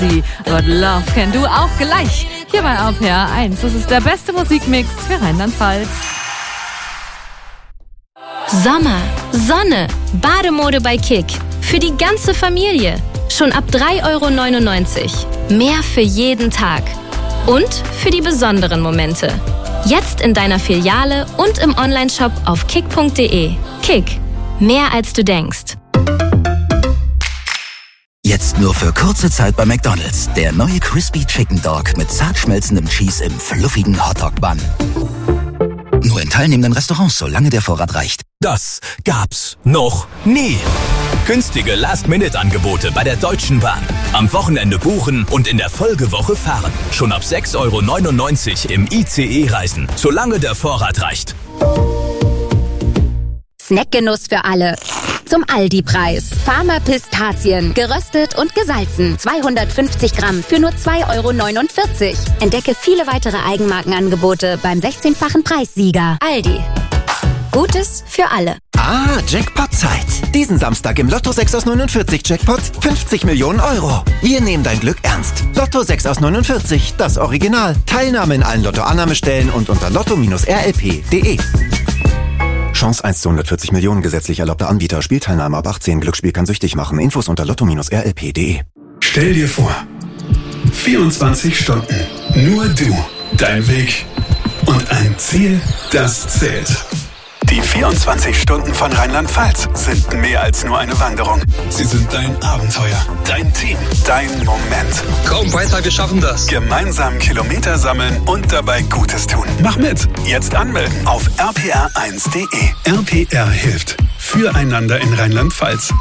What Love Can Do auch gleich hier bei RPR 1. Das ist der beste Musikmix für Rheinland-Pfalz. Sommer, Sonne, Bademode bei Kick. Für die ganze Familie. Schon ab 3,99 €. Mehr für jeden Tag. Und für die besonderen Momente. Jetzt in deiner Filiale und im Onlineshop auf kick.de. Kick. Mehr als du denkst. Jetzt nur für kurze Zeit bei McDonald's. Der neue Crispy Chicken Dog mit zart schmelzendem Cheese im fluffigen Hotdog-Bun. Nur in teilnehmenden Restaurants, solange der Vorrat reicht. Das gab's noch nie. Günstige Last-Minute-Angebote bei der Deutschen Bahn. Am Wochenende buchen und in der Folgewoche fahren. Schon ab 6,99 € im ICE reisen, solange der Vorrat reicht. Snackgenuss für alle. Zum Aldi-Preis. Farmer-Pistazien, geröstet und gesalzen. 250 Gramm für nur 2,49 €. Entdecke viele weitere Eigenmarkenangebote beim 16-fachen Preissieger. Aldi. Gutes für alle. Ah, Jackpot-Zeit. Diesen Samstag im Lotto 6 aus 49 Jackpot 50 Millionen €. Wir nehmen dein Glück ernst. Lotto 6 aus 49, das Original. Teilnahme in allen Lotto-Annahmestellen und unter lotto-rlp.de. Chance 1 zu 140 Millionen, gesetzlich erlaubter Anbieter. Spielteilnahme ab 18. Glücksspiel kann süchtig machen. Infos unter lotto-rlp.de. Stell dir vor, 24 Stunden, nur du, dein Weg und ein Ziel, das zählt. Die 24 Stunden von Rheinland-Pfalz sind mehr als nur eine Wanderung. Sie sind dein Abenteuer, dein Team, dein Moment. Komm weiter, wir schaffen das. Gemeinsam Kilometer sammeln und dabei Gutes tun. Mach mit. Jetzt anmelden auf rpr1.de. RPR hilft. Füreinander in Rheinland-Pfalz.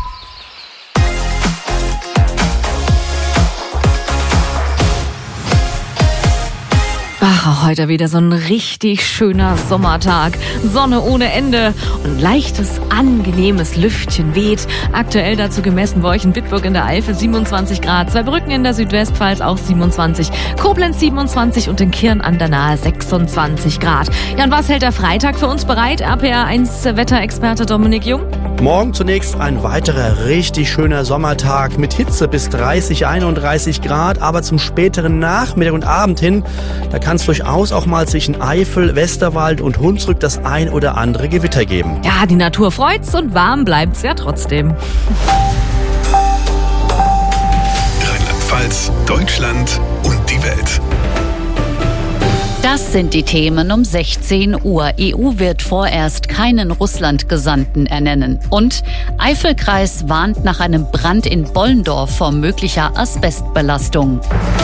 Ach, heute wieder so ein richtig schöner Sommertag. Sonne ohne Ende und leichtes, angenehmes Lüftchen weht. Aktuell dazu gemessen bei euch in Bitburg in der Eifel 27 Grad, Zweibrücken in der Südwestpfalz auch 27, Koblenz 27 und in Kirn an der Nahe 26 Grad. Ja, und was hält der Freitag für uns bereit? RPR 1 Wetterexperte Dominik Jung. Morgen zunächst ein weiterer richtig schöner Sommertag mit Hitze bis 30, 31 Grad, aber zum späteren Nachmittag und Abend hin, da kann es durchaus auch mal zwischen Eifel, Westerwald und Hunsrück das ein oder andere Gewitter geben. Ja, die Natur freut's und warm bleibt's ja trotzdem. Rheinland-Pfalz, Deutschland und die Welt. Das sind die Themen um 16 Uhr. EU wird vorerst keinen Russland-Gesandten ernennen. Und Eifelkreis warnt nach einem Brand in Bollendorf vor möglicher Asbestbelastung.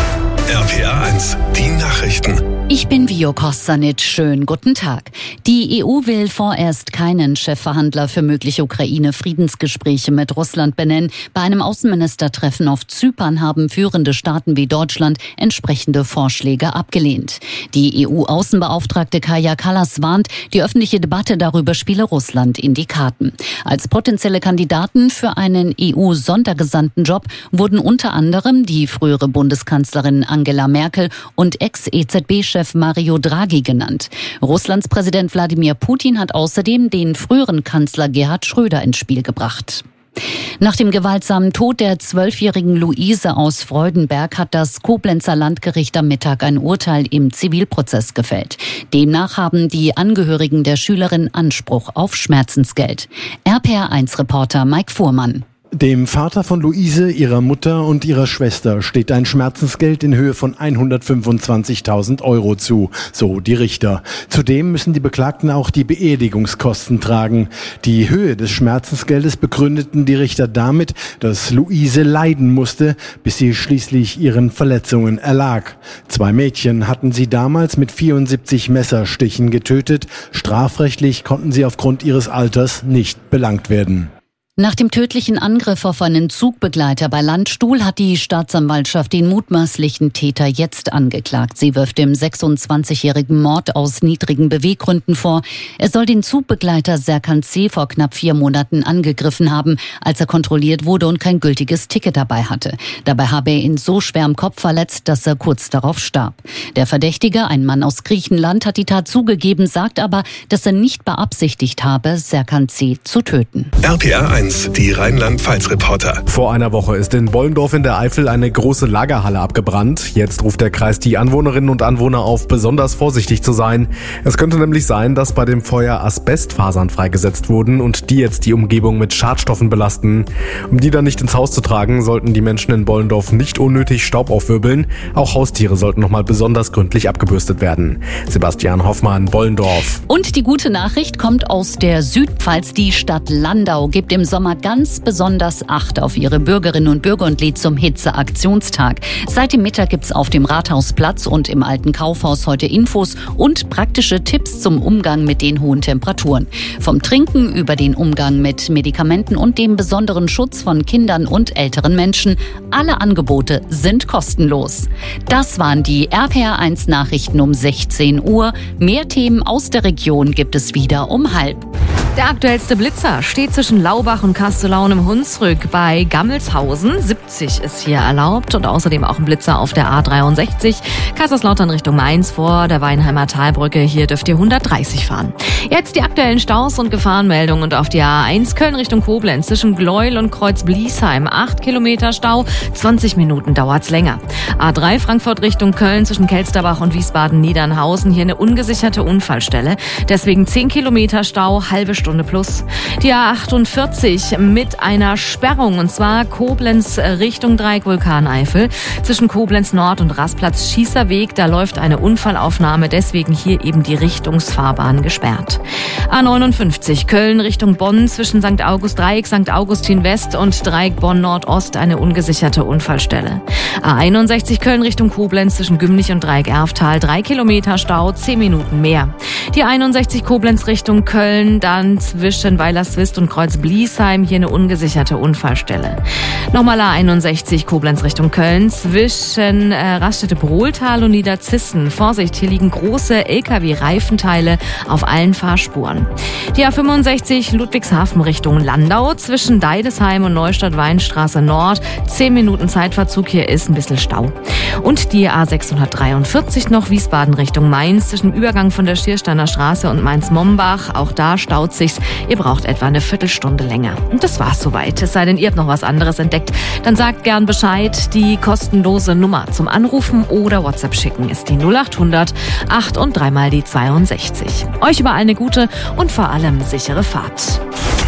RPR 1, die Nachrichten. Ich bin Vio Kostanic. Schönen guten Tag. Die EU will vorerst keinen Chefverhandler für mögliche Ukraine-Friedensgespräche mit Russland benennen. Bei einem Außenministertreffen auf Zypern haben führende Staaten wie Deutschland entsprechende Vorschläge abgelehnt. Die EU-Außenbeauftragte Kaja Kallas warnt, die öffentliche Debatte darüber spiele Russland in die Karten. Als potenzielle Kandidaten für einen EU-Sondergesandtenjob wurden unter anderem die frühere Bundeskanzlerin Angela Merkel und Ex-EZB-Chef Mario Draghi genannt. Russlands Präsident Wladimir Putin hat außerdem den früheren Kanzler Gerhard Schröder ins Spiel gebracht. Nach dem gewaltsamen Tod der 12-jährigen Luise aus Freudenberg hat das Koblenzer Landgericht am Mittag ein Urteil im Zivilprozess gefällt. Demnach haben die Angehörigen der Schülerin Anspruch auf Schmerzensgeld. RPR1-Reporter Mike Fuhrmann. Dem Vater von Luise, ihrer Mutter und ihrer Schwester steht ein Schmerzensgeld in Höhe von 125.000 € zu, so die Richter. Zudem müssen die Beklagten auch die Beerdigungskosten tragen. Die Höhe des Schmerzensgeldes begründeten die Richter damit, dass Luise leiden musste, bis sie schließlich ihren Verletzungen erlag. 2 Mädchen hatten sie damals mit 74 Messerstichen getötet. Strafrechtlich konnten sie aufgrund ihres Alters nicht belangt werden. Nach dem tödlichen Angriff auf einen Zugbegleiter bei Landstuhl hat die Staatsanwaltschaft den mutmaßlichen Täter jetzt angeklagt. Sie wirft dem 26-jährigen Mord aus niedrigen Beweggründen vor. Er soll den Zugbegleiter Serkan C. vor knapp 4 Monaten angegriffen haben, als er kontrolliert wurde und kein gültiges Ticket dabei hatte. Dabei habe er ihn so schwer am Kopf verletzt, dass er kurz darauf starb. Der Verdächtige, ein Mann aus Griechenland, hat die Tat zugegeben, sagt aber, dass er nicht beabsichtigt habe, Serkan C. zu töten. RPR 1 RPR1, die Rheinland-Pfalz-Reporter. Vor einer Woche ist in Bollendorf in der Eifel eine große Lagerhalle abgebrannt. Jetzt ruft der Kreis die Anwohnerinnen und Anwohner auf, besonders vorsichtig zu sein. Es könnte nämlich sein, dass bei dem Feuer Asbestfasern freigesetzt wurden und die jetzt die Umgebung mit Schadstoffen belasten. Um die dann nicht ins Haus zu tragen, sollten die Menschen in Bollendorf nicht unnötig Staub aufwirbeln. Auch Haustiere sollten nochmal besonders gründlich abgebürstet werden. Sebastian Hoffmann, Bollendorf. Und die gute Nachricht kommt aus der Südpfalz. Die Stadt Landau gibt im Sommer ganz besonders Acht auf ihre Bürgerinnen und Bürger und lädt zum Hitzeaktionstag. Seit dem Mittag gibt's auf dem Rathausplatz und im Alten Kaufhaus heute Infos und praktische Tipps zum Umgang mit den hohen Temperaturen. Vom Trinken über den Umgang mit Medikamenten und dem besonderen Schutz von Kindern und älteren Menschen. Alle Angebote sind kostenlos. Das waren die RPR1 Nachrichten um 16 Uhr. Mehr Themen aus der Region gibt es wieder um 12:30. Der aktuellste Blitzer steht zwischen Laubach und Kastellaun im Hunsrück bei Gammelshausen. 70 ist hier erlaubt und außerdem auch ein Blitzer auf der A63. Kaiserslautern Richtung Mainz vor der Weinheimer Talbrücke. Hier dürft ihr 130 fahren. Jetzt die aktuellen Staus und Gefahrenmeldungen und auf die A1 Köln Richtung Koblenz zwischen Gleuel und Kreuz-Bliesheim. 8 Kilometer Stau, 20 Minuten dauert's länger. A3 Frankfurt Richtung Köln zwischen Kelsterbach und Wiesbaden-Niedernhausen. Hier eine ungesicherte Unfallstelle. Deswegen 10 Kilometer Stau, halbe Stunde plus. Die A48 mit einer Sperrung und zwar Koblenz Richtung Dreieck Vulkaneifel. Zwischen Koblenz Nord und Rastplatz Schießerweg, da läuft eine Unfallaufnahme, deswegen hier eben die Richtungsfahrbahn gesperrt. A59 Köln Richtung Bonn zwischen St. August Dreieck, St. Augustin West und Dreieck Bonn Nordost eine ungesicherte Unfallstelle. A61 Köln Richtung Koblenz zwischen Gümlich und Dreieck Erftal 3 Kilometer Stau, 10 Minuten mehr. Die 61 Koblenz Richtung Köln, dann zwischen Weilerswist und Kreuz-Bliesheim hier eine ungesicherte Unfallstelle. Nochmal A61 Koblenz Richtung Köln zwischen Raststätte-Brohltal und Niederzissen. Vorsicht, hier liegen große LKW-Reifenteile auf allen Fahrspuren. Die A65 Ludwigshafen Richtung Landau zwischen Deidesheim und Neustadt-Weinstraße Nord. 10 Minuten Zeitverzug, hier ist ein bisschen Stau. Und die A643 noch Wiesbaden Richtung Mainz zwischen dem Übergang von der Schiersteiner Straße und Mainz-Mombach. Auch da staut sich's. Ihr braucht etwa eine Viertelstunde länger. Und das war's soweit. Es sei denn, ihr habt noch was anderes entdeckt. Dann sagt gern Bescheid. Die kostenlose Nummer zum Anrufen oder WhatsApp schicken ist die 0800 8 und 3 mal die 62. Euch überall eine gute und vor allem sichere Fahrt.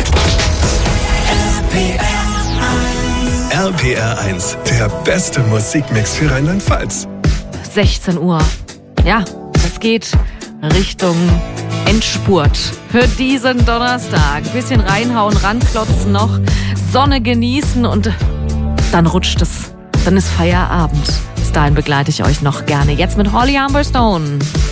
RPR1, der beste Musikmix für Rheinland-Pfalz. 16 Uhr. Ja, es geht Richtung Endspurt für diesen Donnerstag. Ein bisschen reinhauen, ranklotzen noch, Sonne genießen und dann rutscht es. Dann ist Feierabend. Bis dahin begleite ich euch noch gerne. Jetzt mit Holly Humberstone.